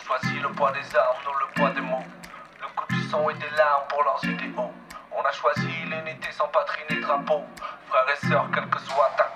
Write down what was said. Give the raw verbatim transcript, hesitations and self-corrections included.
choisi le poids des armes, non le poids des mots. Le coup du sang et des larmes pour leurs idéaux. On a choisi l'unité sans patrie ni drapeau. Frères et sœurs, quelle que soit ta